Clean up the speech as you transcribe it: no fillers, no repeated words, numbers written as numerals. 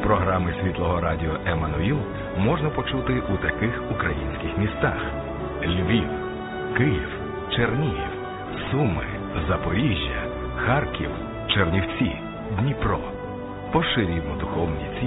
Програми Світлого Радіо «Еммануїл» можна почути у таких українських містах: Львів, Київ, Чернігів, Суми, Запоріжжя, Харків, Чернівці, Дніпро. Поширюємо духовні цінності